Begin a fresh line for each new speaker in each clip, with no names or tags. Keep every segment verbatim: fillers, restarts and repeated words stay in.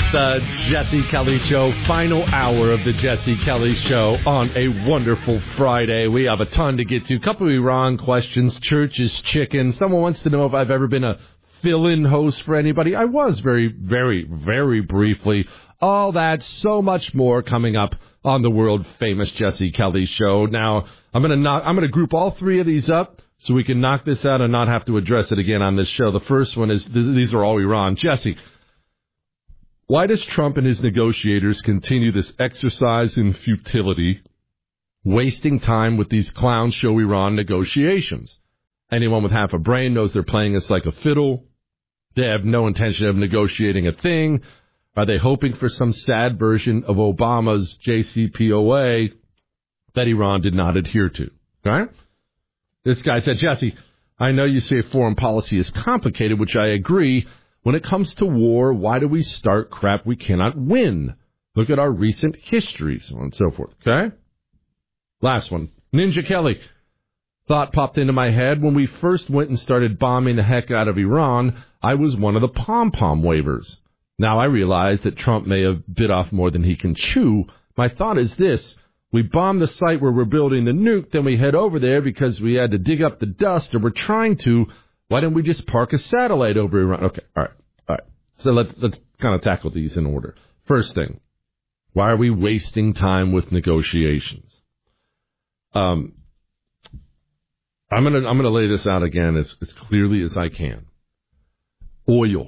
The Jesse Kelly Show, final hour of the Jesse Kelly Show on a wonderful Friday. We have a ton to get to. A couple of Iran questions, church's chicken. Someone wants to know if I've ever been a fill-in host for anybody. I was very, very, very briefly. All that, so much more coming up on the world-famous Jesse Kelly Show. Now, I'm going to knock, I'm going to group all three of these up so we can knock this out and not have to address it again on this show. The first one is, these are all Iran. Jesse, why does Trump and his negotiators continue this exercise in futility, wasting time with these clown show Iran negotiations? Anyone with half a brain knows they're playing us like a fiddle. They have no intention of negotiating a thing. Are they hoping for some sad version of Obama's J C P O A that Iran did not adhere to? All right? This guy said, Jesse, I know you say foreign policy is complicated, which I agree. When it comes to war, why do we start crap we cannot win? Look at our recent history, so on and so forth. Okay? Last one. Ninja Kelly. Thought popped into my head. When we first went and started bombing the heck out of Iran, I was one of the pom-pom wavers. Now I realize that Trump may have bit off more than he can chew. My thought is this. We bomb the site where we're building the nuke, then we head over there because we had to dig up the dust, or we're trying to. Why don't we just park a satellite over Iran? Okay, all right, all right. So let's let's kind of tackle these in order. First thing, why are we wasting time with negotiations? Um, I'm gonna I'm gonna lay this out again as, as clearly as I can. Oil.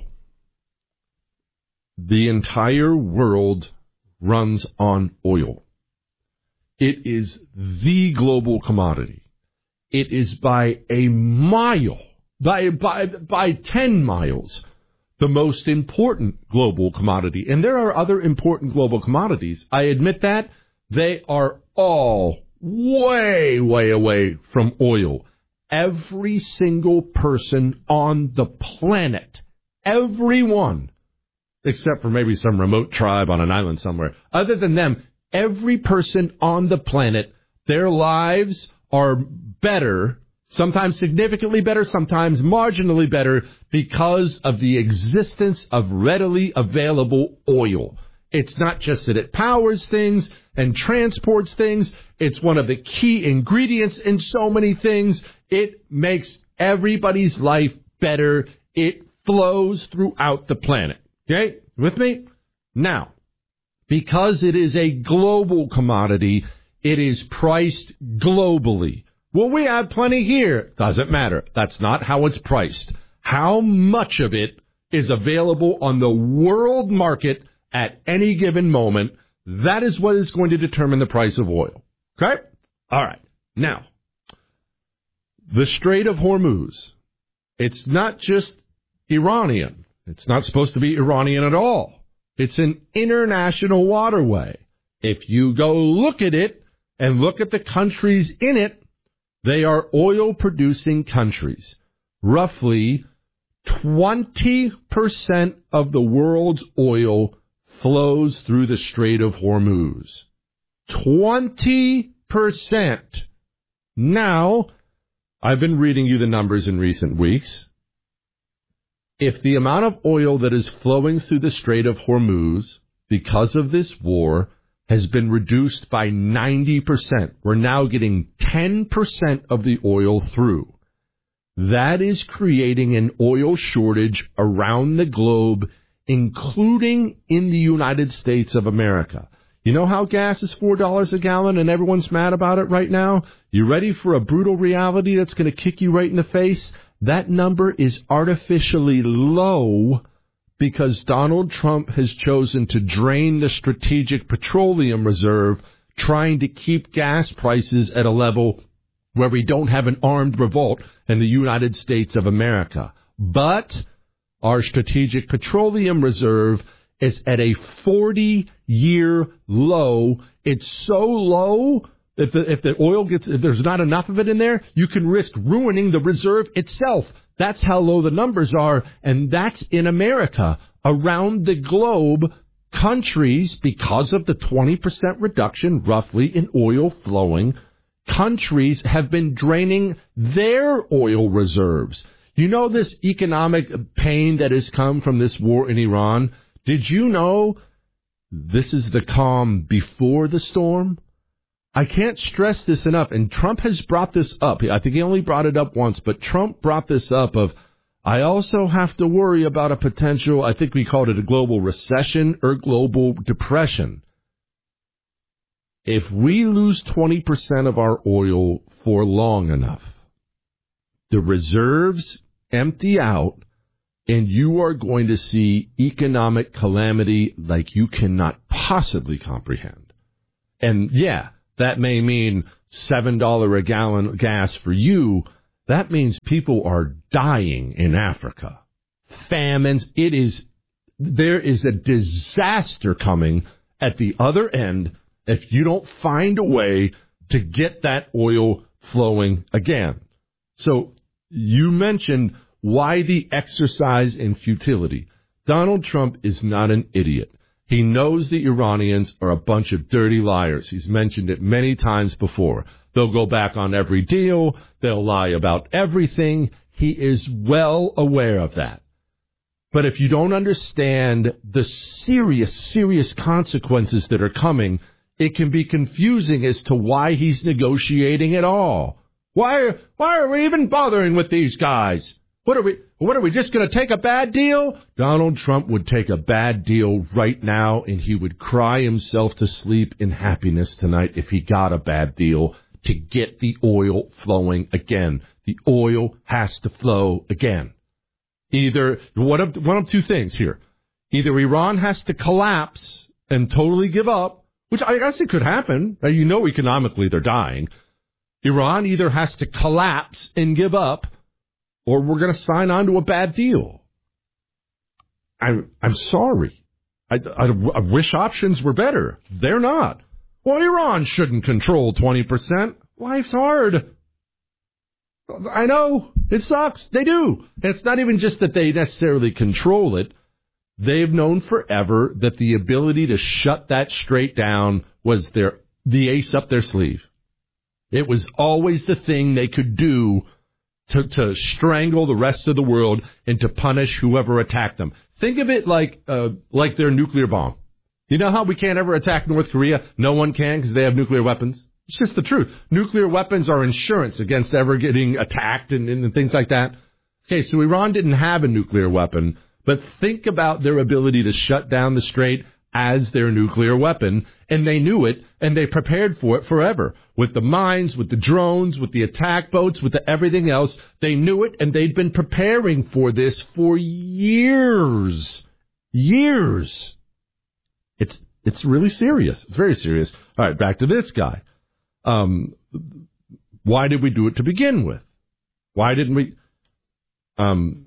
The entire world runs on oil. It is the global commodity. It is by a mile. By, by, by ten miles, the most important global commodity. And there are other important global commodities. I admit that. They are all way, way away from oil. Every single person on the planet, everyone, except for maybe some remote tribe on an island somewhere, other than them, every person on the planet, their lives are better, sometimes significantly better, sometimes marginally better, because of the existence of readily available oil. It's not just that it powers things and transports things. It's one of the key ingredients in so many things. It makes everybody's life better. It flows throughout the planet. Okay? With me? Now, because it is a global commodity, it is priced globally. Well, we have plenty here. Doesn't matter. That's not how it's priced. How much of it is available on the world market at any given moment, that is what is going to determine the price of oil. Okay? All right. Now, the Strait of Hormuz, it's not just Iranian. It's not supposed to be Iranian at all. It's an international waterway. If you go look at it and look at the countries in it, they are oil-producing countries. Roughly twenty percent of the world's oil flows through the Strait of Hormuz. twenty percent. Now, I've been reading you the numbers in recent weeks. If the amount of oil that is flowing through the Strait of Hormuz because of this war has been reduced by ninety percent. We're now getting ten percent of the oil through. That is creating an oil shortage around the globe, including in the United States of America. You know how gas is four dollars a gallon and everyone's mad about it right now? You ready for a brutal reality that's going to kick you right in the face? That number is artificially low because Donald Trump has chosen to drain the Strategic Petroleum Reserve, trying to keep gas prices at a level where we don't have an armed revolt in the United States of America. But our Strategic Petroleum Reserve is at a forty-year low. It's so low that the, if the oil gets, if there's not enough of it in there, you can risk ruining the reserve itself. That's how low the numbers are, and that's in America. Around the globe, countries, because of the twenty percent reduction roughly in oil flowing, countries have been draining their oil reserves. You know this economic pain that has come from this war in Iran? Did you know this is the calm before the storm? I can't stress this enough, and Trump has brought this up. I think he only brought it up once, but Trump brought this up of, I also have to worry about a potential, I think we called it a global recession or global depression. If we lose twenty percent of our oil for long enough, the reserves empty out, and you are going to see economic calamity like you cannot possibly comprehend. And yeah, that may mean seven dollars a gallon gas for you. That means people are dying in Africa. Famines. It is, there is a disaster coming at the other end if you don't find a way to get that oil flowing again. So you mentioned why the exercise in futility. Donald Trump is not an idiot. He knows the Iranians are a bunch of dirty liars. He's mentioned it many times before. They'll go back on every deal. They'll lie about everything. He is well aware of that. But if you don't understand the serious, serious consequences that are coming, it can be confusing as to why he's negotiating at all. Why, why are we even bothering with these guys? What are we, what are we just going to take a bad deal? Donald Trump would take a bad deal right now, and he would cry himself to sleep in happiness tonight if he got a bad deal to get the oil flowing again. The oil has to flow again. Either, one of, one of two things here. Either Iran has to collapse and totally give up, which I guess it could happen. You know economically they're dying. Iran either has to collapse and give up, or we're going to sign on to a bad deal. I'm, I'm sorry. I, I, I wish options were better. They're not. Well, Iran shouldn't control twenty percent. Life's hard. I know. It sucks. They do. And it's not even just that they necessarily control it. They've known forever that the ability to shut that straight down was their the ace up their sleeve. It was always the thing they could do to, to strangle the rest of the world and to punish whoever attacked them. Think of it like uh, like their nuclear bomb. You know how we can't ever attack North Korea? No one can because they have nuclear weapons. It's just the truth. Nuclear weapons are insurance against ever getting attacked and, and things like that. Okay, so Iran didn't have a nuclear weapon, but think about their ability to shut down the strait as their nuclear weapon, and they knew it, and they prepared for it forever. With the mines, with the drones, with the attack boats, with the everything else, they knew it, and they'd been preparing for this for years. Years. It's it's really serious. It's very serious. All right, back to this guy. Um, why did we do it to begin with? Why didn't we? Um,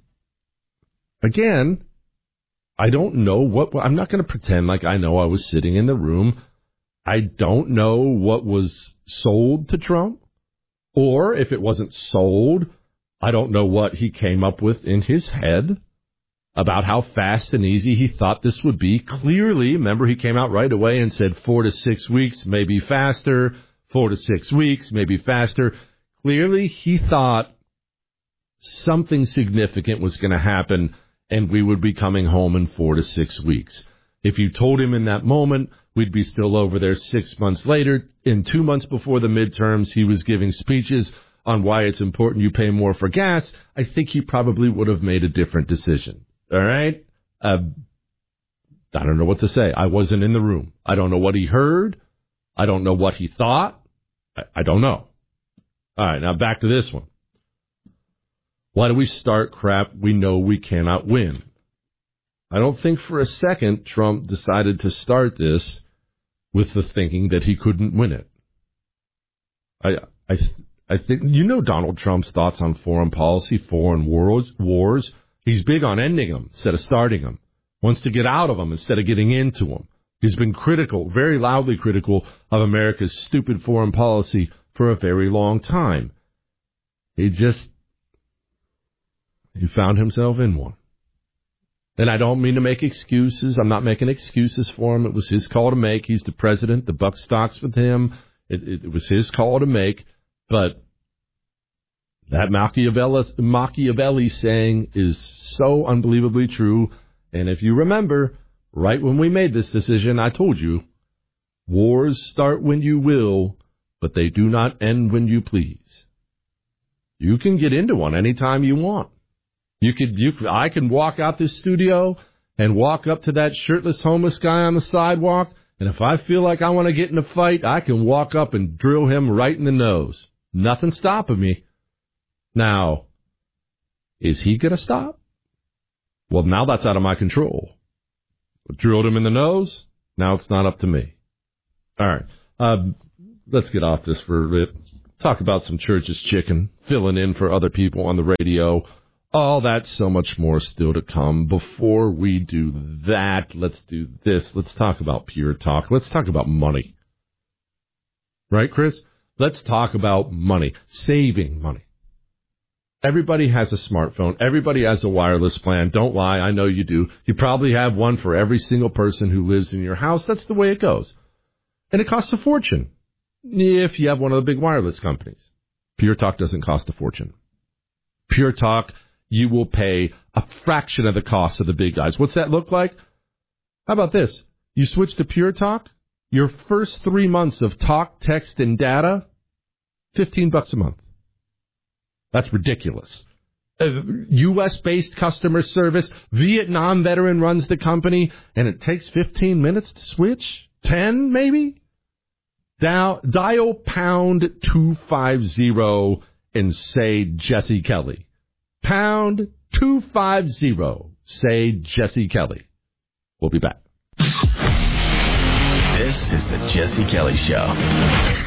again, I don't know what, I'm not going to pretend like I know I was sitting in the room. I don't know what was sold to Trump, or if it wasn't sold, I don't know what he came up with in his head about how fast and easy he thought this would be. Clearly, remember, he came out right away and said four to six weeks, maybe faster, four to six weeks, maybe faster. Clearly, he thought something significant was going to happen and we would be coming home in four to six weeks. If you told him in that moment, we'd be still over there six months later. In two months before the midterms, he was giving speeches on why it's important you pay more for gas. I think he probably would have made a different decision. All right? Uh, I don't know what to say. I wasn't in the room. I don't know what he heard. I don't know what he thought. I, I don't know. All right, now back to this one. Why do we start crap we know we cannot win? I don't think for a second Trump decided to start this with the thinking that he couldn't win it. I I I think you know Donald Trump's thoughts on foreign policy, foreign wars. wars. He's big on ending them instead of starting them. Wants to get out of them instead of getting into them. He's been critical, very loudly critical, of America's stupid foreign policy for a very long time. He just he found himself in one. And I don't mean to make excuses. I'm not making excuses for him. It was his call to make. He's the president. The buck stops with him. It, it, it was his call to make. But that Machiavelli, Machiavelli saying is so unbelievably true. And if you remember, right when we made this decision, I told you, wars start when you will, but they do not end when you please. You can get into one anytime you want. You could, you, I can walk out this studio and walk up to that shirtless homeless guy on the sidewalk, and if I feel like I want to get in a fight, I can walk up and drill him right in the nose. Nothing stopping me. Now, is he going to stop? Well, now that's out of my control. I drilled him in the nose. Now it's not up to me. All right. Um, let's get off this for a bit. Talk about some Church's Chicken, filling in for other people on the radio. All that, so much more still to come. Before we do that, let's do this. Let's talk about Pure Talk. Let's talk about money. Right, Chris? Let's talk about money. Saving money. Everybody has a smartphone. Everybody has a wireless plan. Don't lie. I know you do. You probably have one for every single person who lives in your house. That's the way it goes. And it costs a fortune if you have one of the big wireless companies. Pure Talk doesn't cost a fortune. Pure Talk, you will pay a fraction of the cost of the big guys. What's that look like? How about this? You switch to Pure Talk, your first three months of talk, text, and data, fifteen bucks a month. That's ridiculous. Uh, U S-based customer service, Vietnam veteran runs the company, and it takes fifteen minutes to switch? ten, maybe? Dial, dial pound two fifty and say Jesse Kelly. Pound two fifty, say Jesse Kelly. We'll be back.
This is the Jesse Kelly Show.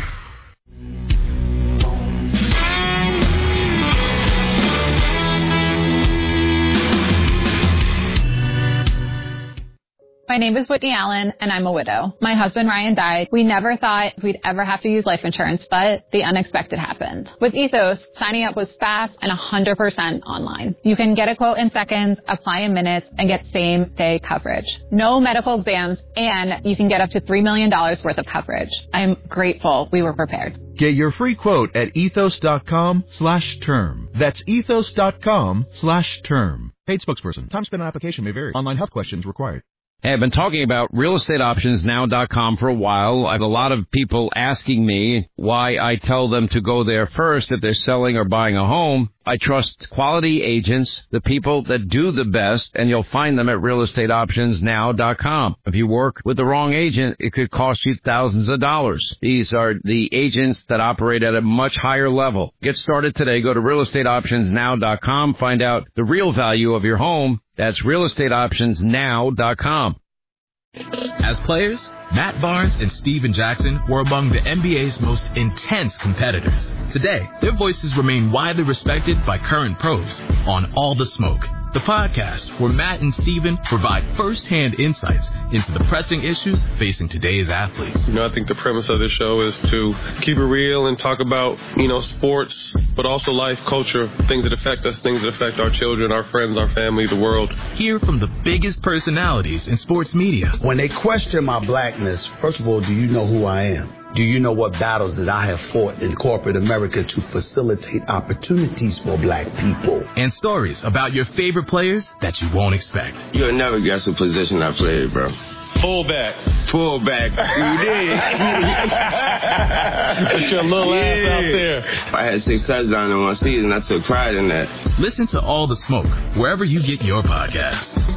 My name is Whitney Allen, and I'm a widow. My husband, Ryan, died. We never thought we'd ever have to use life insurance, but the unexpected happened. With Ethos, signing up was fast and one hundred percent online. You can get a quote in seconds, apply in minutes, and get same-day coverage. No medical exams, and you can get up to three million dollars worth of coverage. I'm grateful we were prepared.
Get your free quote at ethos.com slash term. That's ethos.com slash term. Paid spokesperson. Time spent on application may vary. Online health questions required.
Hey, I've been talking about real estate options now dot com for a while. I have a lot of people asking me why I tell them to go there first if they're selling or buying a home. I trust quality agents, the people that do the best, and you'll find them at real estate options now dot com. If you work with the wrong agent, it could cost you thousands of dollars. These are the agents that operate at a much higher level. Get started today. Go to real estate options now dot com. Find out the real value of your home. That's real estate options now dot com.
As players, Matt Barnes and Steven Jackson were among the N B A's most intense competitors. Today, their voices remain widely respected by current pros on All the Smoke, the podcast where Matt and Steven provide first-hand insights into the pressing issues facing today's athletes.
You know, I think the premise of this show is to keep it real and talk about, you know, sports, but also life, culture, things that affect us, things that affect our children, our friends, our family, the world.
Hear from the biggest personalities in sports media.
When they question my blackness, first of all, do you know who I am? Do you know what battles that I have fought in corporate America to facilitate opportunities for black people?
And stories about your favorite players that you won't expect.
You'll never guess the position I played, bro.
Fullback.
Fullback. You did.
Put your little yeah. ass out there.
I had six touchdowns in one season. I took pride in that.
Listen to All the Smoke wherever you get your podcasts.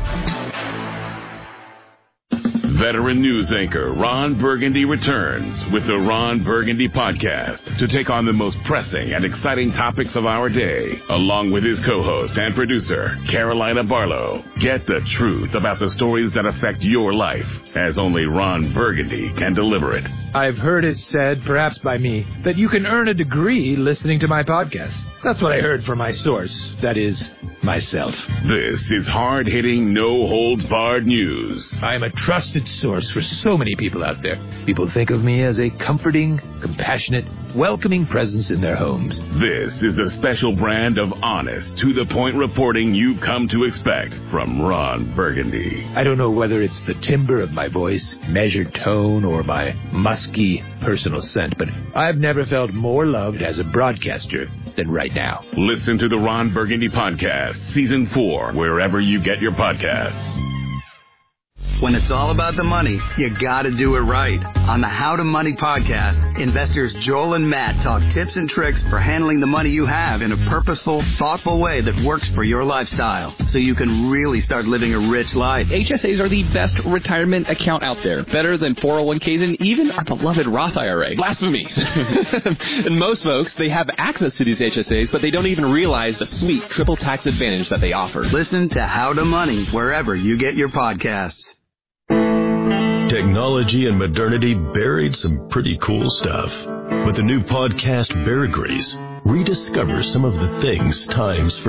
Veteran news anchor Ron Burgundy returns with the Ron Burgundy Podcast to take on the most pressing and exciting topics of our day, along with his co-host and producer, Carolina Barlow. Get the truth about the stories that affect your life, as only Ron Burgundy can deliver it.
I've heard it said, perhaps by me, that you can earn a degree listening to my podcast. That's what I heard from my source. That is, myself.
This is hard-hitting, no-holds-barred news.
I am a trusted source for so many people out there. People think of me as a comforting, compassionate, welcoming presence in their homes.
This is the special brand of honest, to-the-point reporting you've come to expect from Ron Burgundy.
I don't know whether it's the timbre of my voice, measured tone, or my musky personal scent, but I've never felt more loved as a broadcaster than right now.
Listen to the Ron Burgundy Podcast, Season four, wherever you get your podcasts.
When it's all about the money, you gotta do it right. On the How to Money podcast, investors Joel and Matt talk tips and tricks for handling the money you have in a purposeful, thoughtful way that works for your lifestyle, so you can really start living a rich life.
H S As are the best retirement account out there, better than four oh one k's and even our beloved Roth I R A.
Blasphemy. And most folks, they have access to these H S As, but they don't even realize the sweet triple tax advantage that they offer.
Listen to How to Money wherever you get your podcasts.
Technology and modernity buried some pretty cool stuff. But the new podcast, Bear Grease, rediscovers some of the things times forget.